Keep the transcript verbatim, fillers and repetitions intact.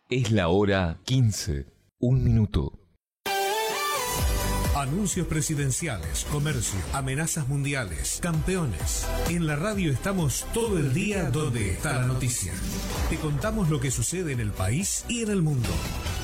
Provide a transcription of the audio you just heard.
Es la hora quince, un minuto. Anuncios presidenciales, comercio, amenazas mundiales, campeones. En la radio estamos todo el día donde está la noticia. Te contamos lo que sucede en el país y en el mundo.